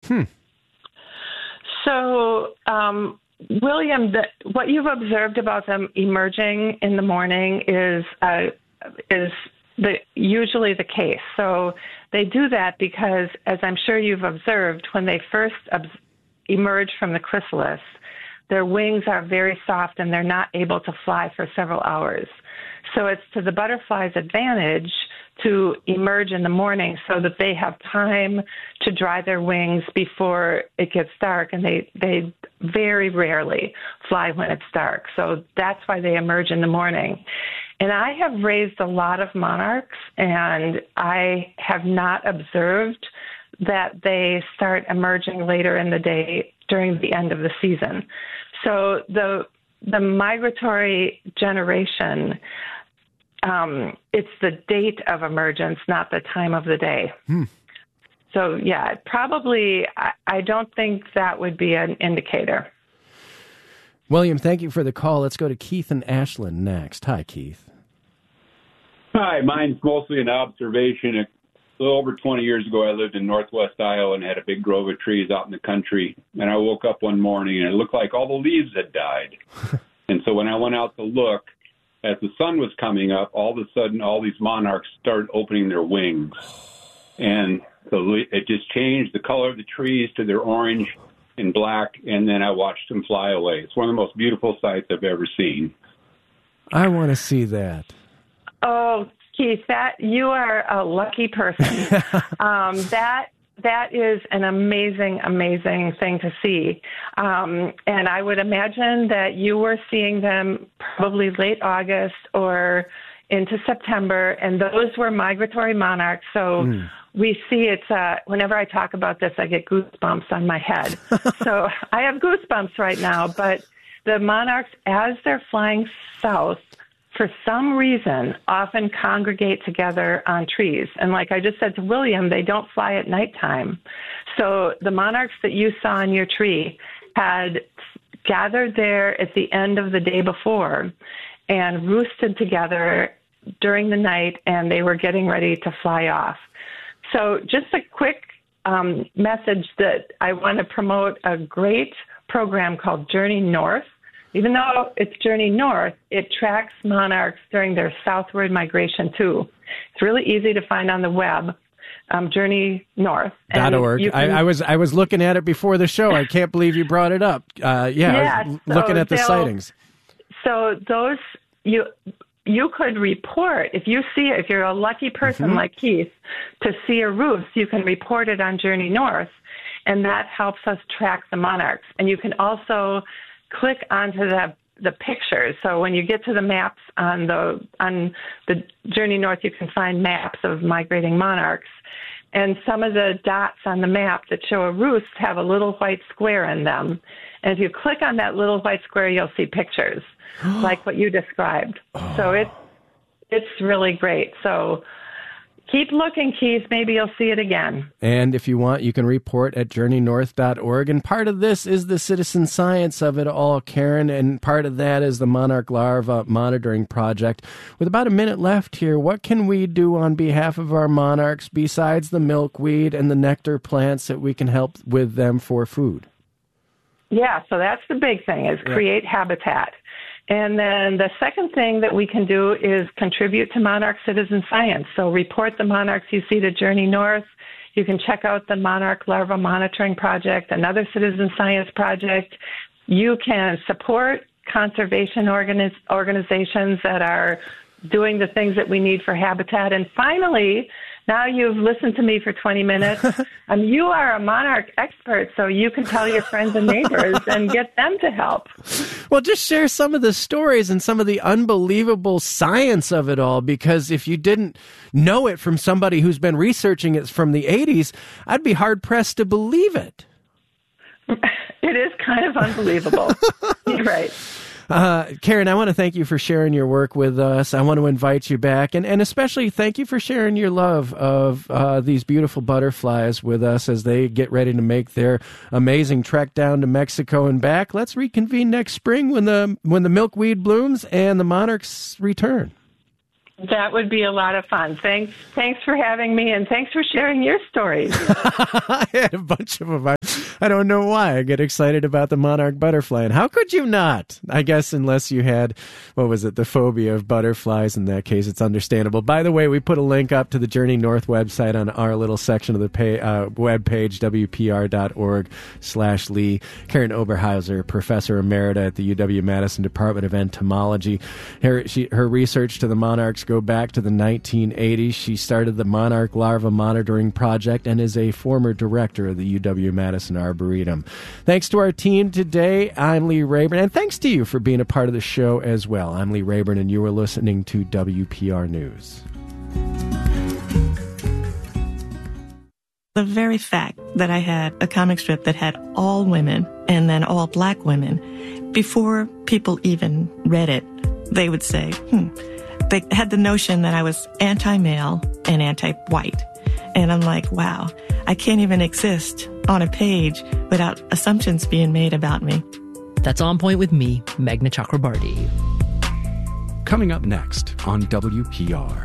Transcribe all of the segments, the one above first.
So, William, what you've observed about them emerging in the morning is usually the case. So they do that because, as I'm sure you've observed, when they first emerge from the chrysalis, their wings are very soft and they're not able to fly for several hours. So it's to the butterfly's advantage to emerge in the morning so that they have time to dry their wings before it gets dark, and they very rarely fly when it's dark. So that's why they emerge in the morning. And I have raised a lot of monarchs, and I have not observed that they start emerging later in the day during the end of the season. So the migratory generation, it's the date of emergence, not the time of the day. So, yeah, probably I don't think that would be an indicator. William, thank you for the call. Let's go to Keith and Ashland next. Hi, Keith. Hi, mine's mostly an observation. A little over 20 years ago, I lived in northwest Iowa and had a big grove of trees out in the country. And I woke up one morning and it looked like all the leaves had died. And so when I went out to look, as the sun was coming up, all of a sudden, all these monarchs started opening their wings. And so it just changed the color of the trees to their orange and black, and then I watched them fly away. It's one of the most beautiful sights I've ever seen. I want to see that. Oh, Keith, you are a lucky person. That is an amazing, amazing thing to see. And I would imagine that you were seeing them probably late August or into September, and those were migratory monarchs. So we see whenever I talk about this, I get goosebumps on my head. So I have goosebumps right now, but the monarchs, as they're flying south, for some reason, often congregate together on trees. And like I just said to William, they don't fly at nighttime. So the monarchs that you saw on your tree had gathered there at the end of the day before and roosted together during the night, and they were getting ready to fly off. So just a quick message that I want to promote a great program called Journey North. Even though it's Journey North, it tracks monarchs during their southward migration too. It's really easy to find on the web, Journey North. .org. I was looking at it before the show. I can't believe you brought it up. Looking at the sightings. So those you could report if you're a lucky person like Keith to see a roost, you can report it on Journey North, and that helps us track the monarchs. And you can also click onto the pictures. So when you get to the maps on the Journey North, you can find maps of migrating monarchs. And some of the dots on the map that show a roost have a little white square in them. And if you click on that little white square, you'll see pictures like what you described. So it's really great. So keep looking, Keith. Maybe you'll see it again. And if you want, you can report at journeynorth.org. And part of this is the citizen science of it all, Karen, and part of that is the Monarch Larva Monitoring Project. With about a minute left here, what can we do on behalf of our monarchs besides the milkweed and the nectar plants that we can help with them for food? Yeah, so that's the big thing, is create habitat. And then the second thing that we can do is contribute to Monarch Citizen Science. So report the monarchs you see to Journey North. You can check out the Monarch Larva Monitoring Project, another citizen science project. You can support conservation organizations that are doing the things that we need for habitat. And finally, now you've listened to me for 20 minutes. You are a monarch expert, so you can tell your friends and neighbors and get them to help. Well, just share some of the stories and some of the unbelievable science of it all, because if you didn't know it from somebody who's been researching it from the 80s, I'd be hard-pressed to believe it. It is kind of unbelievable. You're right. Karen, I want to thank you for sharing your work with us. I want to invite you back, and especially thank you for sharing your love of these beautiful butterflies with us as they get ready to make their amazing trek down to Mexico and back. Let's reconvene next spring when the milkweed blooms and the monarchs return. That would be a lot of fun. Thanks for having me, and thanks for sharing your stories. I had a bunch of them. I don't know why. I get excited about the monarch butterfly. And how could you not? I guess unless you had, the phobia of butterflies. In that case, it's understandable. By the way, we put a link up to the Journey North website on our little section of the webpage, wpr.org/Lee. Karen Oberhauser, Professor Emerita at the UW-Madison Department of Entomology. Her research to the monarchs go back to the 1980s. She started the Monarch Larva Monitoring Project and is a former director of the UW-Madison Arboretum. Thanks to our team today. I'm Lee Rayburn, and thanks to you for being a part of the show as well. I'm Lee Rayburn, and you are listening to WPR News. The very fact that I had a comic strip that had all women and then all black women, before people even read it, they would say, They had the notion that I was anti-male and anti-white. And I'm like, wow, I can't even exist on a page without assumptions being made about me. That's On Point with me, Meghna Chakrabarty. Coming up next on WPR.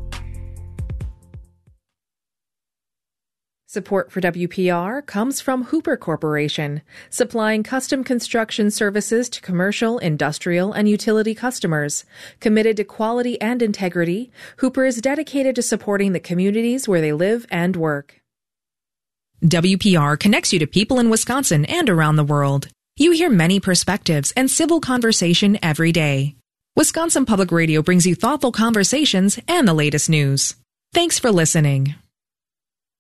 Support for WPR comes from Hooper Corporation, supplying custom construction services to commercial, industrial, and utility customers. Committed to quality and integrity, Hooper is dedicated to supporting the communities where they live and work. WPR connects you to people in Wisconsin and around the world. You hear many perspectives and civil conversation every day. Wisconsin Public Radio brings you thoughtful conversations and the latest news. Thanks for listening.